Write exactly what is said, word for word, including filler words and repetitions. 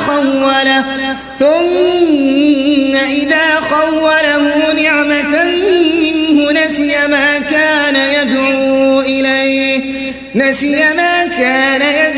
خوله ثم إذا خوله نعمة منه نسي ما كان يدعو إليه نسي ما كان يدعو